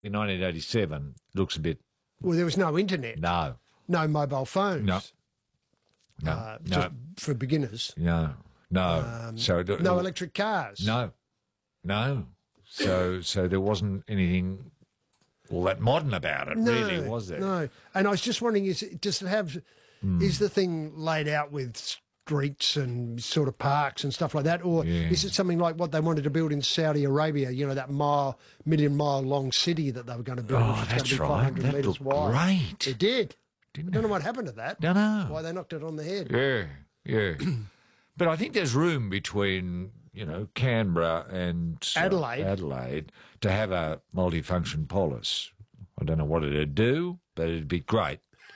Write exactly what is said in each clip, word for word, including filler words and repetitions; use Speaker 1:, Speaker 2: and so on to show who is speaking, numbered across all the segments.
Speaker 1: in nineteen eighty-seven looks a bit...
Speaker 2: Well, there was no internet.
Speaker 1: No.
Speaker 2: No mobile phones.
Speaker 1: No. No.
Speaker 2: Uh,
Speaker 1: no.
Speaker 2: Just for beginners.
Speaker 1: No. No.
Speaker 2: Um,
Speaker 1: so
Speaker 2: no electric cars.
Speaker 1: No. No. So so there wasn't anything all that modern about it,
Speaker 2: no,
Speaker 1: really, was there?
Speaker 2: No. And I was just wondering, is it, does it have... Mm. Is the thing laid out with streets and sort of parks and stuff like that, or
Speaker 1: yeah.
Speaker 2: is it something like what they wanted to build in Saudi Arabia? You know, that mile, million mile long city that they were going to build,
Speaker 1: oh,
Speaker 2: which was
Speaker 1: that's
Speaker 2: going to be
Speaker 1: right.
Speaker 2: five hundred
Speaker 1: that
Speaker 2: metres
Speaker 1: looked
Speaker 2: wide.
Speaker 1: Great.
Speaker 2: It did.
Speaker 1: Didn't
Speaker 2: I don't
Speaker 1: it?
Speaker 2: know what happened to that.
Speaker 1: Don't know
Speaker 2: why they knocked it on the head.
Speaker 1: Yeah, yeah. But I think there's room between, you know, Canberra and uh,
Speaker 2: Adelaide.
Speaker 1: Adelaide to have a multifunction polis. I don't know what it'd do, but it'd be great.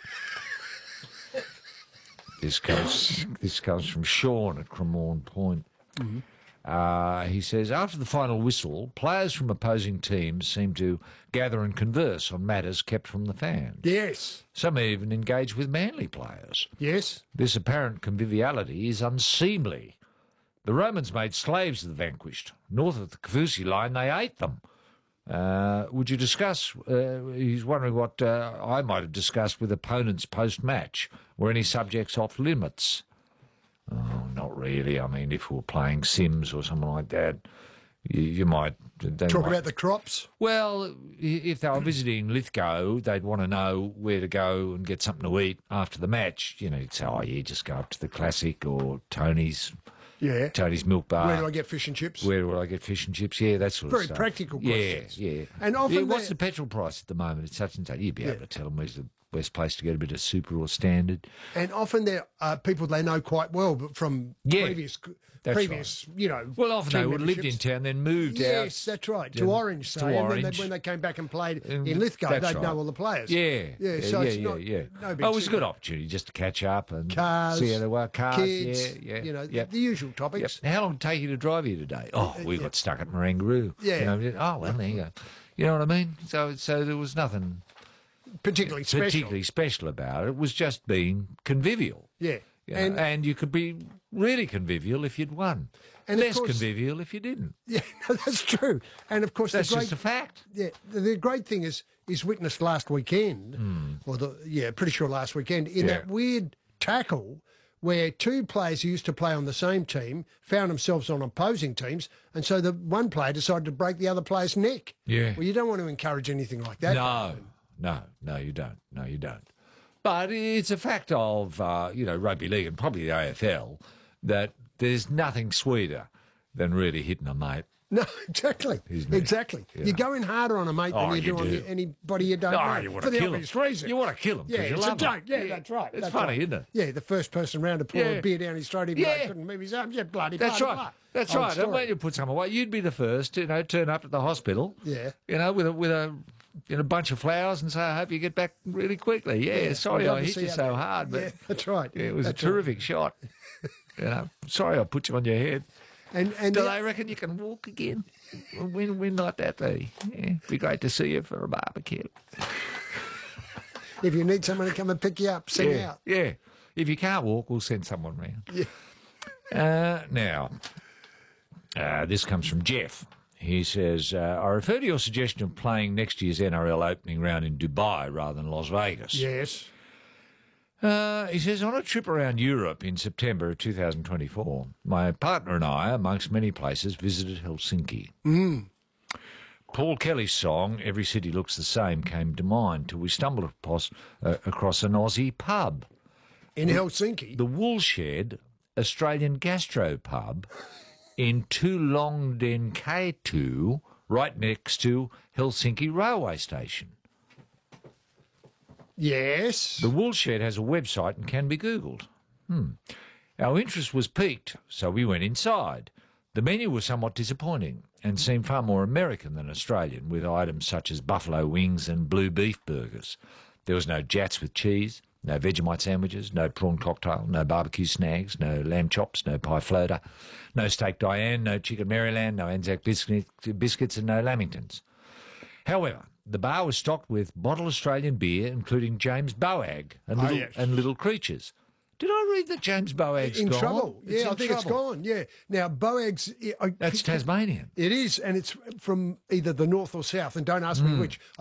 Speaker 1: This comes, this comes from Sean at Cremorne Point.
Speaker 2: Mm-hmm.
Speaker 1: Uh, he says, after the final whistle, players from opposing teams seem to gather and converse on matters kept from the fans.
Speaker 2: Yes.
Speaker 1: Some even engage with Manly players.
Speaker 2: Yes.
Speaker 1: This apparent conviviality is unseemly. The Romans made slaves of the vanquished. North of the Kaufusi line, they ate them. Uh, would you discuss, uh, he's wondering what uh, I might have discussed with opponents post-match. Were any subjects off limits? Oh, not really. I mean, if we were playing Sims or something like that, you, you might... They
Speaker 2: Talk
Speaker 1: might,
Speaker 2: about the crops?
Speaker 1: Well, if they were visiting Lithgow, they'd want to know where to go and get something to eat after the match. You know, you'd say, oh, yeah, just go up to the Classic or Tony's...
Speaker 2: Yeah.
Speaker 1: Tony's Milk Bar.
Speaker 2: Where do I get fish and chips?
Speaker 1: Where do I get fish and chips? Yeah, that sort
Speaker 2: Very
Speaker 1: of stuff.
Speaker 2: Very practical questions.
Speaker 1: Yeah, yeah.
Speaker 2: And often
Speaker 1: yeah, what's
Speaker 2: they-
Speaker 1: the petrol price at the moment? It's such and such. You'd be able
Speaker 2: Yeah.
Speaker 1: to tell them where's the best place to get a bit of super or standard.
Speaker 2: And often they're uh, people they know quite well, but from
Speaker 1: Yeah,
Speaker 2: previous,
Speaker 1: that's
Speaker 2: previous, you know.
Speaker 1: Well, often
Speaker 2: team
Speaker 1: they would have lived in
Speaker 2: memberships.
Speaker 1: town, then moved out.
Speaker 2: Yes, that's right. To
Speaker 1: Yeah,
Speaker 2: Orange, say.
Speaker 1: to
Speaker 2: And then
Speaker 1: Orange.
Speaker 2: they, when they came back and played
Speaker 1: Um,
Speaker 2: in Lithgow,
Speaker 1: that's
Speaker 2: they'd
Speaker 1: right.
Speaker 2: know all the players.
Speaker 1: Yeah,
Speaker 2: Yeah,
Speaker 1: yeah,
Speaker 2: so
Speaker 1: yeah,
Speaker 2: it's
Speaker 1: yeah,
Speaker 2: not,
Speaker 1: yeah.
Speaker 2: no big
Speaker 1: Oh, it was a
Speaker 2: secret.
Speaker 1: good opportunity just to catch up and
Speaker 2: Cars,
Speaker 1: see how they were. Cars,
Speaker 2: kids,
Speaker 1: yeah, yeah.
Speaker 2: you know,
Speaker 1: yep.
Speaker 2: the usual
Speaker 1: Yep.
Speaker 2: topics.
Speaker 1: How long did it take you to drive here today? Oh, we got stuck at Marangaroo.
Speaker 2: Yeah.
Speaker 1: You know, oh, well, there you go. You know what I mean? So, so there was nothing
Speaker 2: Particularly special.
Speaker 1: particularly special about it. It was just being convivial.
Speaker 2: Yeah.
Speaker 1: You know,
Speaker 2: And,
Speaker 1: and you could be really convivial if you'd won.
Speaker 2: And of
Speaker 1: less
Speaker 2: course-
Speaker 1: convivial if you didn't.
Speaker 2: yeah, no, that's true. And of course,
Speaker 1: That's
Speaker 2: the great,
Speaker 1: just a fact.
Speaker 2: yeah, the, the great thing is, is witnessed last weekend, or the yeah, pretty sure last weekend, in
Speaker 1: Hmm. Yeah.
Speaker 2: that weird tackle where two players who used to play on the same team found themselves on opposing teams, and so the one player decided to break the other player's neck.
Speaker 1: Yeah.
Speaker 2: Well, you don't want to encourage anything like that.
Speaker 1: No, no, no, you don't. No, you don't. But it's a fact of, uh, you know, rugby league and probably the A F L that there's nothing sweeter than really hitting a mate.
Speaker 2: No, exactly.
Speaker 1: Isn't it?
Speaker 2: Exactly.
Speaker 1: Yeah.
Speaker 2: You go in harder on a mate than
Speaker 1: Oh,
Speaker 2: you,
Speaker 1: you
Speaker 2: do on
Speaker 1: do.
Speaker 2: the, anybody you don't
Speaker 1: Oh,
Speaker 2: know.
Speaker 1: you want
Speaker 2: for
Speaker 1: to
Speaker 2: the
Speaker 1: kill
Speaker 2: obvious
Speaker 1: them.
Speaker 2: reason.
Speaker 1: You want to kill them.
Speaker 2: Yeah,
Speaker 1: you
Speaker 2: it's a
Speaker 1: love 'em.
Speaker 2: joke. Yeah, that's right.
Speaker 1: It's
Speaker 2: that's
Speaker 1: funny,
Speaker 2: right.
Speaker 1: isn't it?
Speaker 2: Yeah, the first person round to pour
Speaker 1: Yeah.
Speaker 2: a beer down his throat, he'd be
Speaker 1: Yeah.
Speaker 2: like, couldn't move his arms. Yeah, bloody,
Speaker 1: That's
Speaker 2: bloody,
Speaker 1: right.
Speaker 2: bloody.
Speaker 1: That's
Speaker 2: Old
Speaker 1: right. And
Speaker 2: story.
Speaker 1: when you put someone away, you'd be the first to, you know, turn up at the hospital.
Speaker 2: Yeah.
Speaker 1: You know, with a with a you know, bunch of flowers and say, I hope you get back really quickly. Yeah,
Speaker 2: Yeah,
Speaker 1: sorry
Speaker 2: we'd love
Speaker 1: I
Speaker 2: to
Speaker 1: hit
Speaker 2: see
Speaker 1: you
Speaker 2: you
Speaker 1: so
Speaker 2: there.
Speaker 1: hard, but
Speaker 2: Yeah, that's right.
Speaker 1: yeah, it was
Speaker 2: That's
Speaker 1: a terrific shot. You know, sorry I put you on your head.
Speaker 2: And, and
Speaker 1: Do
Speaker 2: the-
Speaker 1: they reckon you can walk again? When when like that be? Yeah, be great to see you for a barbecue.
Speaker 2: if you need someone to come and pick you up, sing
Speaker 1: yeah,
Speaker 2: out.
Speaker 1: yeah. If you can't walk, we'll send someone round.
Speaker 2: Yeah.
Speaker 1: Uh, now, uh, this comes from Jeff. He says, uh, I refer to your suggestion of playing next year's N R L opening round in Dubai rather than Las Vegas.
Speaker 2: Yes.
Speaker 1: Uh, he says, on a trip around Europe in September of two thousand twenty-four, my partner and I, amongst many places, visited Helsinki.
Speaker 2: Mm.
Speaker 1: Paul Kelly's song, Every City Looks the Same, came to mind till we stumbled across, uh, across an Aussie pub.
Speaker 2: In Helsinki.
Speaker 1: The Woolshed Australian Gastro Pub in Tulongdenkatu, right next to Helsinki railway station.
Speaker 2: Yes.
Speaker 1: The Woolshed has a website and can be Googled. Hmm. Our interest was piqued, so we went inside. The menu was somewhat disappointing and seemed far more American than Australian, with items such as buffalo wings and blue beef burgers. There was no jats with cheese, no Vegemite sandwiches, no prawn cocktail, no barbecue snags, no lamb chops, no pie floater, no steak Diane, no chicken Maryland, no Anzac biscuit, biscuits and no Lamingtons. However, the bar was stocked with bottled Australian beer, including James Boag and
Speaker 2: Oh,
Speaker 1: Little,
Speaker 2: yes.
Speaker 1: and Little Creatures. Did I read that James Boag's
Speaker 2: in
Speaker 1: gone?
Speaker 2: trouble.
Speaker 1: It's
Speaker 2: Yeah, I
Speaker 1: in
Speaker 2: think it's
Speaker 1: trouble.
Speaker 2: gone. Yeah. Now, Boag's... I-
Speaker 1: That's Tasmanian.
Speaker 2: It is, and it's from either the north or south, and don't ask
Speaker 1: Hmm.
Speaker 2: me which.